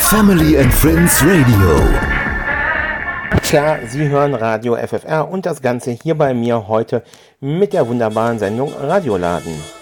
Family and Friends Radio. Tja, Sie hören Radio FFR und das Ganze hier bei mir heute mit der wunderbaren Sendung Radioladen.